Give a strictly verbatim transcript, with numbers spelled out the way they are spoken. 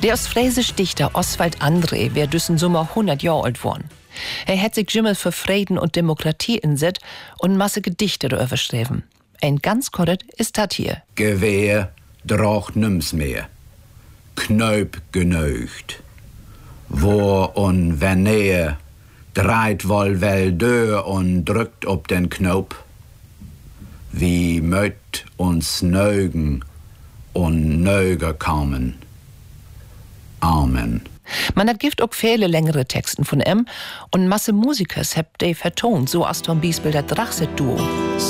Der ostfriesische Dichter Oswald André wär düssen Sommer hundert Jahre alt worden. Er hat sich Jimmel für Frieden und Demokratie inset und Masse Gedichte darüber schreiben. Ein ganz korrekt ist das hier. Gewehr draucht nims mehr. Knöp genögt. Wo und wenn er dreht wohl wel dör und drückt ob den Knopf. Wie möt uns neugen und neuger kommen. Amen. Man hat gibt auch viele längere Texten von em und Masse Musikers habt de vertont, so als zum Beispiel der Drachset-Duo.